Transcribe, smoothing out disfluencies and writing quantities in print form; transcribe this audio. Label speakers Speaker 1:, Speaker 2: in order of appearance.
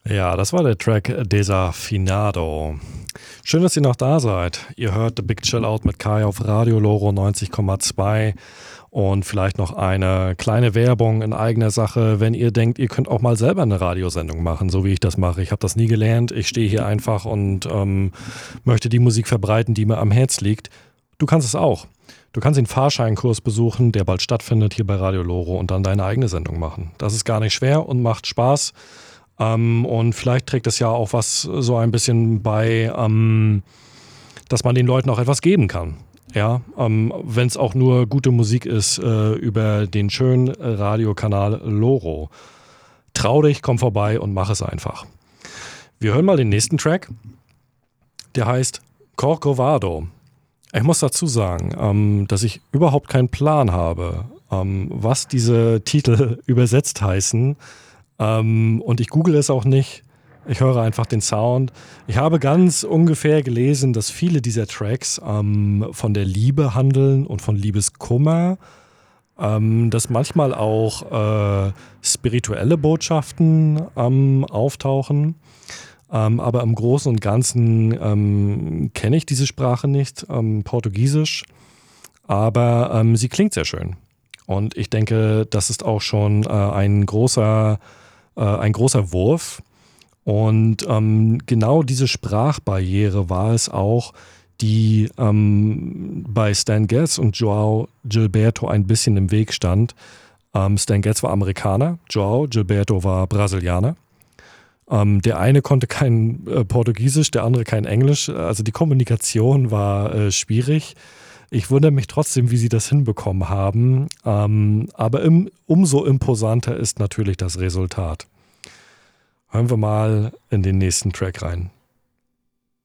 Speaker 1: Ja, das war der Track Desafinado. Schön, dass ihr noch da seid. Ihr hört The Big Chill Out mit Kai auf Radio Loro 90,2 und vielleicht noch eine kleine Werbung in eigener Sache, wenn ihr denkt, ihr könnt auch mal selber eine Radiosendung machen, so wie ich das mache. Ich habe das nie gelernt. Ich stehe hier einfach und möchte die Musik verbreiten, die mir am Herz liegt. Du kannst es auch. Du kannst den Fahrscheinkurs besuchen, der bald stattfindet hier bei Radio Loro und dann deine eigene Sendung machen. Das ist gar nicht schwer und macht Spaß. Und vielleicht trägt es ja auch was so ein bisschen bei, dass man den Leuten auch etwas geben kann. Ja, wenn es auch nur gute Musik ist über den schönen Radiokanal Loro. Trau dich, komm vorbei und mach es einfach. Wir hören mal den nächsten Track. Der heißt Corcovado. Ich muss dazu sagen, dass ich überhaupt keinen Plan habe, was diese Titel übersetzt heißen. Und ich google es auch nicht. Ich höre einfach den Sound. Ich habe ganz ungefähr gelesen, dass viele dieser Tracks von der Liebe handeln und von Liebeskummer. Dass manchmal auch spirituelle Botschaften auftauchen. Aber im Großen und Ganzen kenne ich diese Sprache nicht, Portugiesisch. Aber sie klingt sehr schön. Und ich denke, das ist auch schon ein großer Wurf. Und genau diese Sprachbarriere war es auch, die bei Stan Getz und João Gilberto ein bisschen im Weg stand. Stan Getz war Amerikaner, João Gilberto war Brasilianer. Der eine konnte kein Portugiesisch, der andere kein Englisch. Also die Kommunikation war schwierig. Ich wundere mich trotzdem, wie sie das hinbekommen haben. Aber umso imposanter ist natürlich das Resultat. Hören wir mal in den nächsten Track rein.